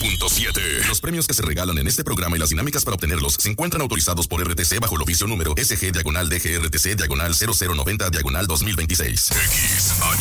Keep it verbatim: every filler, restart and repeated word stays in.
punto siete. Los premios que se regalan en este programa y las dinámicas para obtenerlos se encuentran autorizados por R T C bajo el oficio número S G diagonal D G R T C diagonal cero cero noventa diagonal dos mil veintiséis. X H